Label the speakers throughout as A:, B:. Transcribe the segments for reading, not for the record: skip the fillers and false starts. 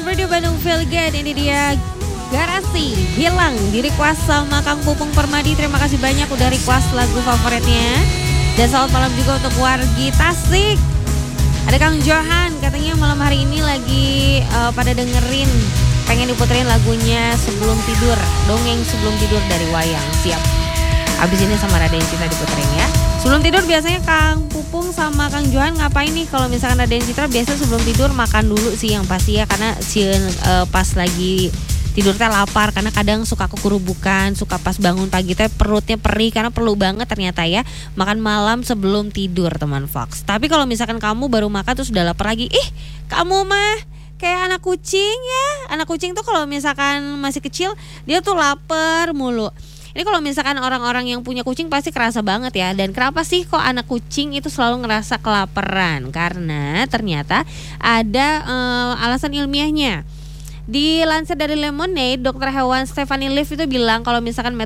A: Radio Bandung Feel Good. Ini dia Garasi Hilang di request sama Kang Pupung Permadi. Terima kasih banyak udah request lagu favoritnya. Dan selamat malam juga untuk wargi Tasik. Ada Kang Johan, katanya malam hari ini lagi pada dengerin, pengen diputerin lagunya Sebelum Tidur, dongeng sebelum tidur dari Wayang. Siap. Abis ini sama Raden Citra diputerin ya. Sebelum tidur biasanya Kang Pupung sama Kang Johan ngapain nih? Kalau misalkan Raden Citra biasa sebelum tidur makan dulu sih yang pasti ya. Karena pas lagi tidur teh lapar, karena kadang suka kekurubukan, suka pas bangun pagi teh perutnya perih, karena perlu banget ternyata ya makan malam sebelum tidur teman Fox. Tapi kalau misalkan kamu baru makan terus udah lapar lagi, kamu mah kayak anak kucing ya. Anak kucing tuh kalau misalkan masih kecil dia tuh lapar mulu. Ini kalau misalkan orang-orang yang punya kucing pasti kerasa banget ya. Dan kenapa sih kok anak kucing itu selalu ngerasa kelaparan? Karena ternyata ada alasan ilmiahnya. Dilansir dari Lemonade, dokter hewan Stephanie Leaf itu bilang kalau misalkan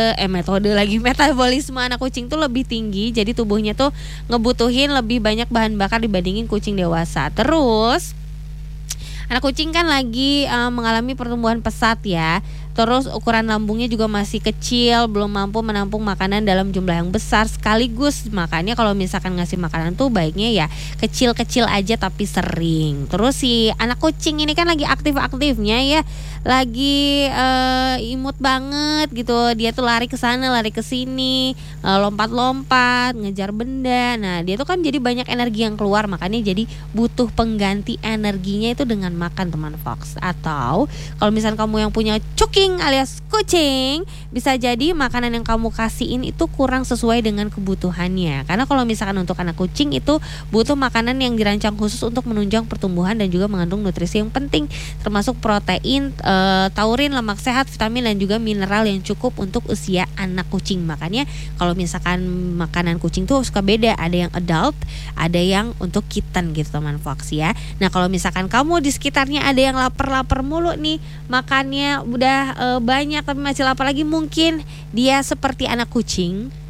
A: metabolisme anak kucing tuh lebih tinggi, jadi tubuhnya tuh ngebutuhin lebih banyak bahan bakar dibandingin kucing dewasa. Terus anak kucing kan lagi mengalami pertumbuhan pesat ya. Terus ukuran lambungnya juga masih kecil, belum mampu menampung makanan dalam jumlah yang besar sekaligus. Makanya kalau misalkan ngasih makanan tuh baiknya ya kecil-kecil aja tapi sering. Terus si anak kucing ini kan lagi aktif-aktifnya ya, lagi imut banget gitu. Dia tuh lari ke sana, lari ke sini, lompat-lompat, ngejar benda. Nah, dia tuh kan jadi banyak energi yang keluar, makanya jadi butuh pengganti energinya itu dengan makan teman Fox. Atau kalau misalkan kamu yang punya cuking alias kucing, bisa jadi makanan yang kamu kasihin itu kurang sesuai dengan kebutuhannya. Karena kalau misalkan untuk anak kucing itu butuh makanan yang dirancang khusus untuk menunjang pertumbuhan dan juga mengandung nutrisi yang penting, termasuk protein, taurin, lemak sehat, vitamin dan juga mineral yang cukup untuk usia anak kucing. Makanya kalau misalkan makanan kucing tuh suka beda, ada yang adult, ada yang untuk kitten gitu teman Fox ya. Nah, kalau misalkan kamu di sekitarnya ada yang lapar-lapar mulu nih, makannya udah banyak tapi masih lapar lagi, mungkin dia seperti anak kucing